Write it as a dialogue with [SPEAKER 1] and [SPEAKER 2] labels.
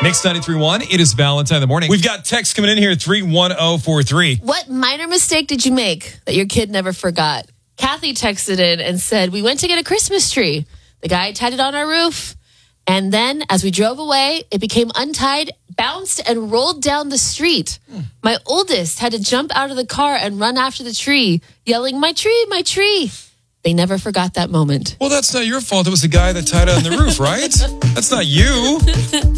[SPEAKER 1] Mix 93.1, it is Valentine in the morning. We've got text coming in here, 31043.
[SPEAKER 2] What minor mistake did you make that your kid never forgot? Kathy texted in and said, we went to get a Christmas tree. The guy tied it on our roof. And then as we drove away, it became untied, bounced, and rolled down the street. My oldest had to jump out of the car and run after the tree, yelling, my tree, my tree. They never forgot that moment.
[SPEAKER 1] Well, that's not your fault. It was the guy that tied it on the roof, right? That's not you.